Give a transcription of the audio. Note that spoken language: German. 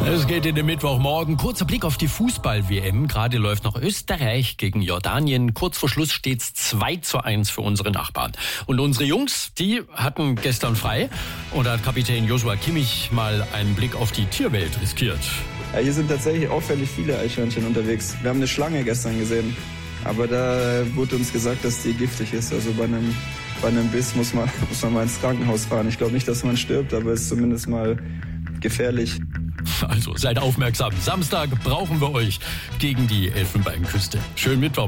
Es geht in den Mittwochmorgen. Kurzer Blick auf die Fußball-WM. Gerade läuft noch Österreich gegen Jordanien. Kurz vor Schluss steht's 2:1 für unsere Nachbarn. Und unsere Jungs, die hatten gestern frei. Und da hat Kapitän Joshua Kimmich mal einen Blick auf die Tierwelt riskiert. Ja, hier sind tatsächlich auffällig viele Eichhörnchen unterwegs. Wir haben eine Schlange gestern gesehen. Aber da wurde uns gesagt, dass die giftig ist. Also bei einem Biss muss man mal ins Krankenhaus fahren. Ich glaube nicht, dass man stirbt, aber es ist zumindest mal gefährlich. Also seid aufmerksam. Samstag brauchen wir euch gegen die Elfenbeinküste. Schönen Mittwoch.